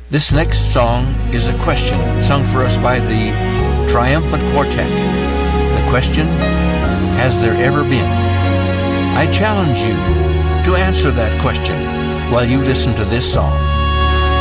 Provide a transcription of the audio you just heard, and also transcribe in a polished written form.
This next song is a question sung for us by the Triumphant Quartet. The question, has there ever been? I challenge you to answer that question while you listen to this song.